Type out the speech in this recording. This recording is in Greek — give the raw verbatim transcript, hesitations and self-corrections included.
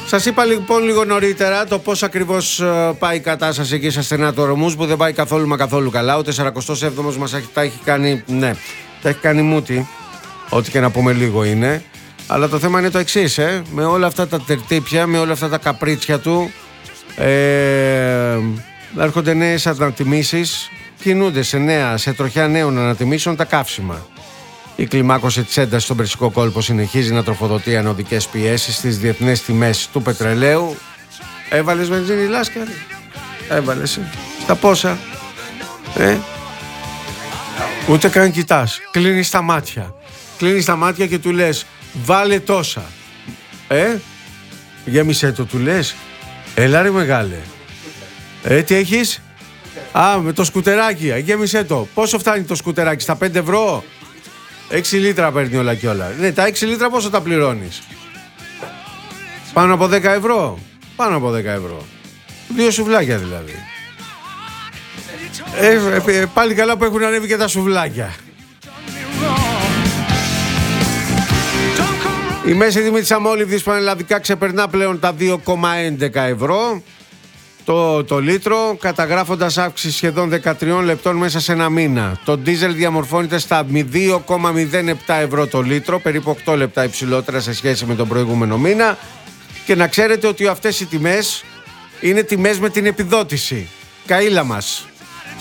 Σας είπα λοιπόν λίγο νωρίτερα το πώς ακριβώς πάει η κατάσταση εκεί στα στενά του Ορμούζ, που δεν πάει καθόλου μα καθόλου καλά. Ο σαρακοστός έβδομος μας έχει, τα έχει κάνει, ναι, τα έχει κάνει μούτι, ό,τι και να πούμε λίγο είναι. Αλλά το θέμα είναι το εξής, ε, με όλα αυτά τα τερτύπια, με όλα αυτά τα καπρίτσια του, ε, έρχονται νέες ανατιμήσεις, κινούνται σε, νέα, σε τροχιά νέων ανατιμήσεων τα καύσιμα. Η κλιμάκωση της έντασης στον Περσικό κόλπο συνεχίζει να τροφοδοτεί ανωδικές πιέσεις στις διεθνές τιμές του πετρελαίου. Έβαλες βενζίνη Λάσκαρη? Έβαλες. Στα πόσα? Ε? Ούτε καν κοιτάς. Κλείνεις τα μάτια. Κλείνεις τα μάτια και του λες βάλε τόσα. Ε? Γέμισε το, του λες. Έλα ρε μεγάλε. Ε, τι έχεις? Α, με το σκουτεράκι. Γέμισε το. Πόσο φτάνει το σκουτεράκι? Στα πέντε ευρώ? έξι λίτρα παίρνει όλα και όλα. Ναι, τα έξι λίτρα πόσο τα πληρώνεις? Πάνω από δέκα ευρώ. Πάνω από δέκα ευρώ. Δύο σουβλάκια δηλαδή. Ε, ε, πάλι καλά που έχουν ανέβει και τα σουβλάκια. Η μέση τιμή της αμόλυβδης πανελλαδικά ξεπερνά πλέον τα δύο κόμμα έντεκα ευρώ το, το λίτρο, καταγράφοντας αύξηση σχεδόν δεκατρία λεπτών μέσα σε ένα μήνα. Το ντίζελ διαμορφώνεται στα δύο κόμμα μηδέν επτά ευρώ το λίτρο, περίπου οκτώ λεπτά υψηλότερα σε σχέση με τον προηγούμενο μήνα. Και να ξέρετε ότι αυτές οι τιμές είναι τιμές με την επιδότηση. Καΐλα μας.